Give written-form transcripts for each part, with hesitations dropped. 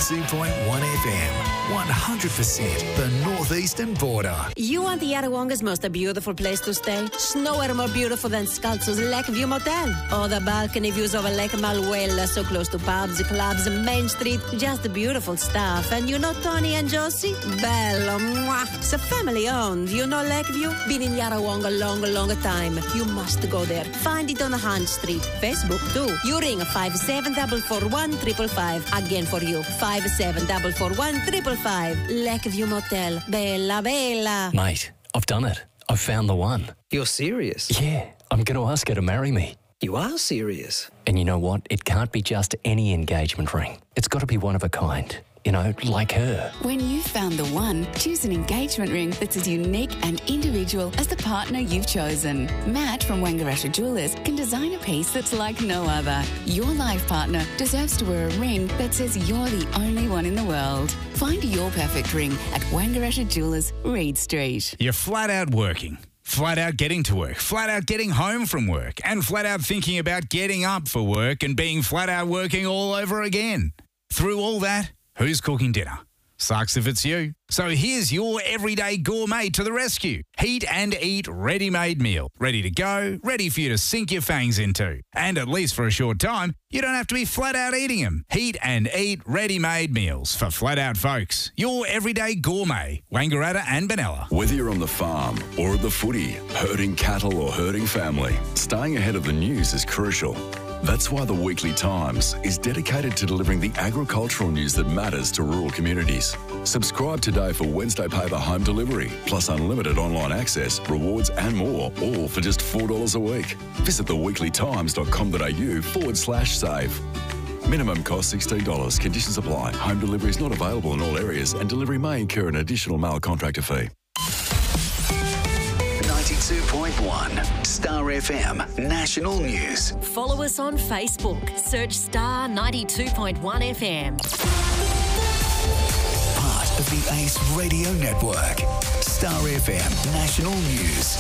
92.1 FM. 100% the northeastern border. You want the Yarrawonga's most beautiful place to stay? Nowhere more beautiful than Scalzo's Lakeview Motel. Oh, the balcony views over Lake Malwella, so close to pubs, clubs, Main Street. Just beautiful stuff. And you know Tony and Josie? Bello, mwah. It's a family owned. You know Lakeview? Been in Yarrawonga long time. You must go there. Find it on Hunt Street. Facebook too. You ring 57441555. Again for you. 57441555. Lakeview Motel. Bella, bella. Mate, I've done it. I've found the one. You're serious? Yeah, I'm going to ask her to marry me. You are serious? And you know what? It can't be just any engagement ring. It's got to be one of a kind. You know, like her. When you've found the one, choose an engagement ring that's as unique and individual as the partner you've chosen. Matt from Wangaratta Jewelers can design a piece that's like no other. Your life partner deserves to wear a ring that says you're the only one in the world. Find your perfect ring at Wangaratta Jewelers, Reed Street. You're flat out working. Flat out getting to work, flat out getting home from work, and flat out thinking about getting up for work and being flat out working all over again. Through all that, who's cooking dinner? Sucks if it's you. So here's your everyday gourmet to the rescue. Heat and Eat ready-made meal. Ready to go, ready for you to sink your fangs into. And at least for a short time, you don't have to be flat out eating them. Heat and Eat ready-made meals for flat out folks. Your everyday gourmet. Wangaratta and Benalla. Whether you're on the farm or at the footy, herding cattle or herding family, staying ahead of the news is crucial. That's why the Weekly Times is dedicated to delivering the agricultural news that matters to rural communities. Subscribe today for Wednesday paper home delivery, plus unlimited online access, rewards and more, all for just $4 a week. Visit theweeklytimes.com.au/save. Minimum cost $16. Conditions apply. Home delivery is not available in all areas and delivery may incur an additional mail contractor fee. 92.1 Star FM National News. Follow us on Facebook. Search Star 92.1 FM. Part of the Ace Radio Network. Star FM National News.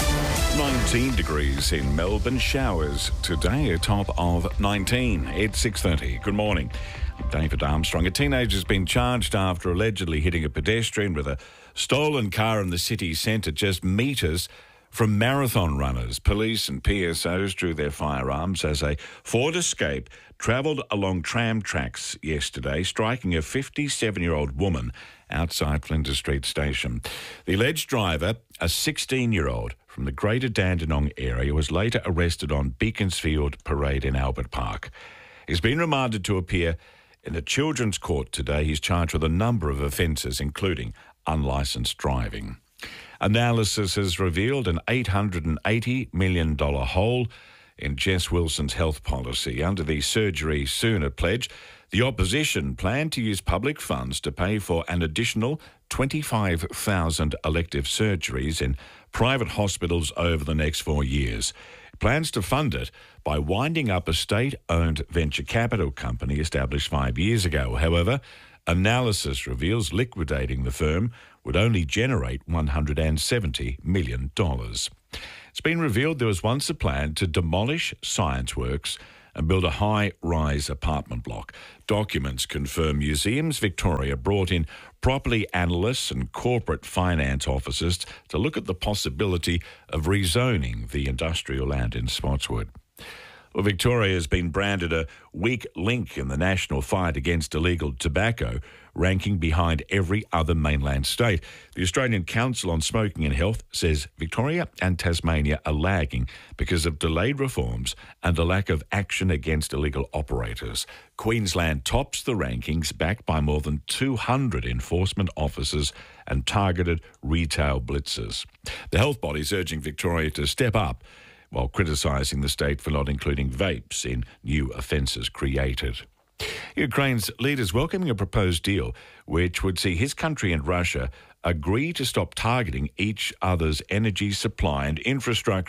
19 degrees in Melbourne. Showers today, a top of 19. It's 6:30. Good morning. I'm David Armstrong. A teenager's been charged after allegedly hitting a pedestrian with a stolen car in the city centre just metres from marathon runners. Police and PSOs drew their firearms as a Ford Escape travelled along tram tracks yesterday, striking a 57-year-old woman outside Flinders Street Station. The alleged driver, a 16-year-old from the Greater Dandenong area, was later arrested on Beaconsfield Parade in Albert Park. He's been remanded to appear in the Children's Court today. He's charged with a number of offences, including unlicensed driving. Analysis has revealed an $880 million hole in Jess Wilson's health policy. Under the Surgery Sooner pledge, the opposition planned to use public funds to pay for an additional 25,000 elective surgeries in private hospitals over the next 4 years. It plans to fund it by winding up a state-owned venture capital company established 5 years ago. However, analysis reveals liquidating the firm would only generate $170 million. It's been revealed there was once a plan to demolish ScienceWorks and build a high-rise apartment block. Documents confirm Museums Victoria brought in property analysts and corporate finance officers to look at the possibility of rezoning the industrial land in Spotswood. Well, Victoria has been branded a weak link in the national fight against illegal tobacco, ranking behind every other mainland state. The Australian Council on Smoking and Health says Victoria and Tasmania are lagging because of delayed reforms and a lack of action against illegal operators. Queensland tops the rankings, backed by more than 200 enforcement officers and targeted retail blitzers. The health body is urging Victoria to step up, while criticising the state for not including vapes in new offences created. Ukraine's leaders welcoming a proposed deal which would see his country and Russia agree to stop targeting each other's energy supply and infrastructure.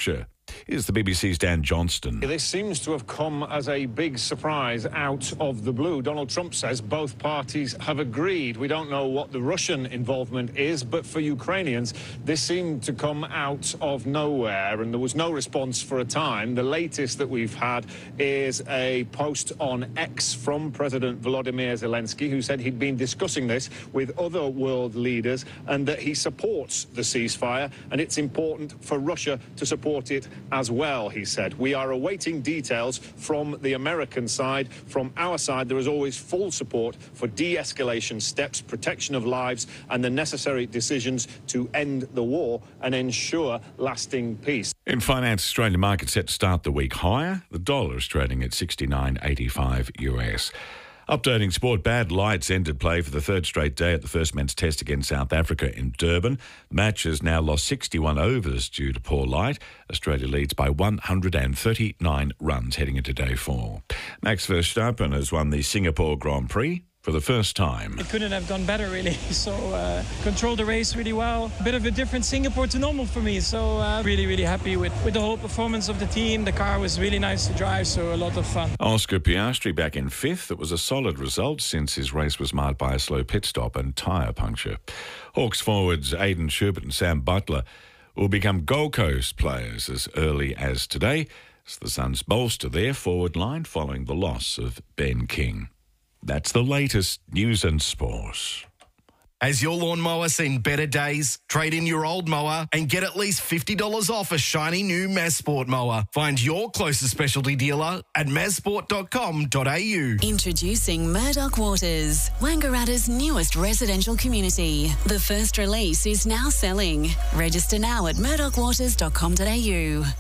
Here's the BBC's Dan Johnston. This seems to have come as a big surprise out of the blue. Donald Trump says both parties have agreed. We don't know what the Russian involvement is, but for Ukrainians, this seemed to come out of nowhere, and there was no response for a time. The latest that we've had is a post on X from President Volodymyr Zelensky, who said he'd been discussing this with other world leaders and that he supports the ceasefire, and it's important for Russia to support it as well, he said. We are awaiting details from the American side. From our side, there is always full support for de-escalation steps, protection of lives, and the necessary decisions to end the war and ensure lasting peace. In finance, Australian market set to start the week higher. The dollar is trading at 69.85 US. Updating sport, bad lights ended play for the third straight day at the first men's test against South Africa in Durban. The match has now lost 61 overs due to poor light. Australia leads by 139 runs heading into day 4. Max Verstappen has won the Singapore Grand Prix for the first time. It couldn't have gone better, really. So controlled the race really well. A bit of a different Singapore to normal for me. So really, really happy with the whole performance of the team. The car was really nice to drive, so a lot of fun. Oscar Piastri back in 5th. It was a solid result since his race was marred by a slow pit stop and tyre puncture. Hawks forwards Aidan Schubert and Sam Butler will become Gold Coast players as early as today, as the Suns bolster their forward line following the loss of Ben King. That's the latest news and sport. Has your lawnmower seen better days? Trade in your old mower and get at least $50 off a shiny new Mazsport mower. Find your closest specialty dealer at mazsport.com.au. Introducing Murdoch Waters, Wangaratta's newest residential community. The first release is now selling. Register now at murdochwaters.com.au.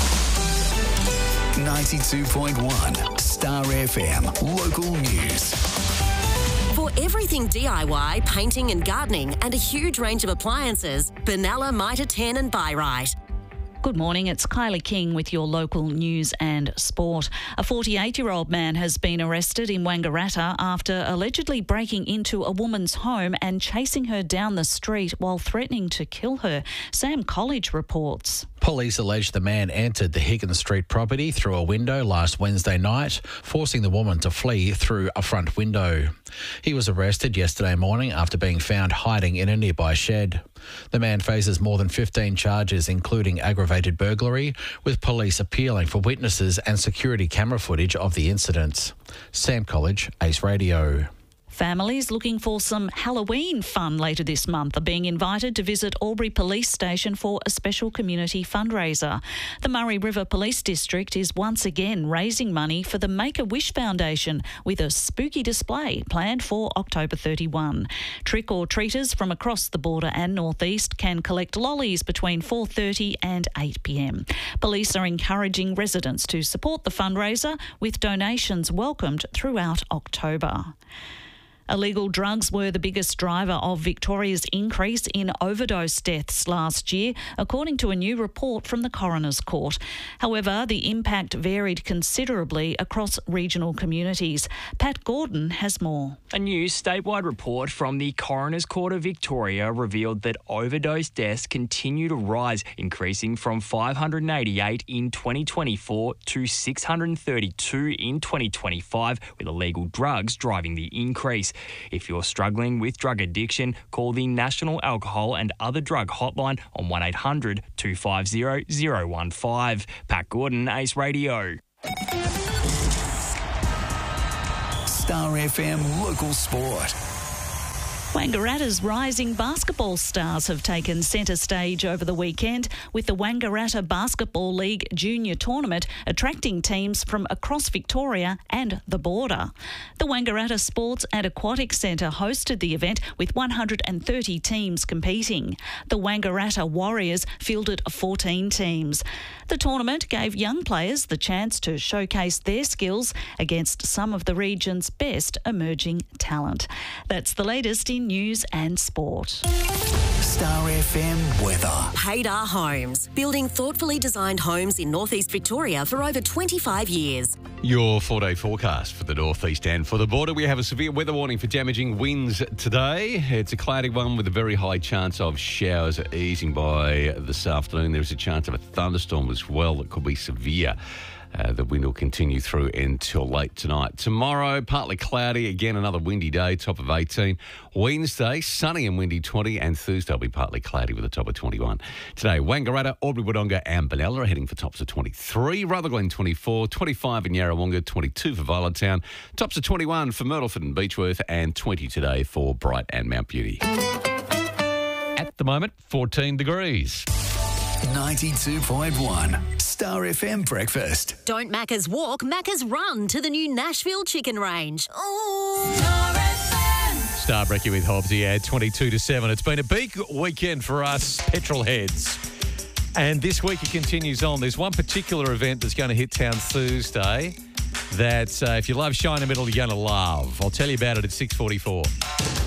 92.1 Star FM local news. For everything DIY, painting and gardening and a huge range of appliances, Benalla, Mitre 10 and Buy Right. Good morning, it's Kylie King with your local news and sport. A 48-year-old man has been arrested in Wangaratta after allegedly breaking into a woman's home and chasing her down the street while threatening to kill her. Sam College reports. Police allege the man entered the Higgins Street property through a window last Wednesday night, forcing the woman to flee through a front window. He was arrested yesterday morning after being found hiding in a nearby shed. The man faces more than 15 charges, including aggravated burglary, with police appealing for witnesses and security camera footage of the incident. Sam College, Ace Radio. Families looking for some Halloween fun later this month are being invited to visit Albury Police Station for a special community fundraiser. The Murray River Police District is once again raising money for the Make-A-Wish Foundation with a spooky display planned for October 31. Trick-or-treaters from across the border and northeast can collect lollies between 4:30 and 8 p.m. Police are encouraging residents to support the fundraiser with donations welcomed throughout October. Illegal drugs were the biggest driver of Victoria's increase in overdose deaths last year, according to a new report from the Coroner's Court. However, the impact varied considerably across regional communities. Pat Gordon has more. A new statewide report from the Coroner's Court of Victoria revealed that overdose deaths continue to rise, increasing from 588 in 2024 to 632 in 2025, with illegal drugs driving the increase. If you're struggling with drug addiction, call the National Alcohol and Other Drug Hotline on 1800 250 015. Pat Gordon, Ace Radio. Star FM local sport. Wangaratta's rising basketball stars have taken centre stage over the weekend, with the Wangaratta Basketball League Junior Tournament attracting teams from across Victoria and the border. The Wangaratta Sports and Aquatic Centre hosted the event with 130 teams competing. The Wangaratta Warriors fielded 14 teams. The tournament gave young players the chance to showcase their skills against some of the region's best emerging talent. That's the latest in news and sport. Star FM weather. Haydar Homes, building thoughtfully designed homes in northeast Victoria for over 25 years. Your 4-day forecast for the northeast and for the border. We have a severe weather warning for damaging winds today. It's a cloudy one with a very high chance of showers easing by this afternoon. There's a chance of a thunderstorm as well that could be severe. The wind will continue through until late tonight. Tomorrow, partly cloudy. Again, another windy day, top of 18. Wednesday, sunny and windy, 20. And Thursday will be partly cloudy with a top of 21. Today, Wangaratta, Albury-Wodonga and Benalla are heading for tops of 23. Rutherglen, 24. 25 in Yarrawonga, 22 for Violet Town. Tops of 21 for Myrtleford and Beechworth. And 20 today for Bright and Mount Beauty. At the moment, 14 degrees. 92.1 Star FM breakfast. Don't Macca's walk, Macca's run to the new Nashville chicken range. Star Brekkie with Hobbsy at 22-7. It's been a big weekend for us petrol heads. And this week it continues on. There's one particular event that's going to hit town Thursday that if you love Shine in the Middle, you're going to love. I'll tell you about it at 6:44.